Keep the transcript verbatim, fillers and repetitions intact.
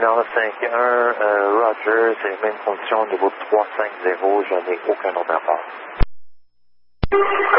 numéro cinq un, euh, Roger, c'est les mêmes conditions, niveau trois cinq zéro, je n'ai aucun autre rapport.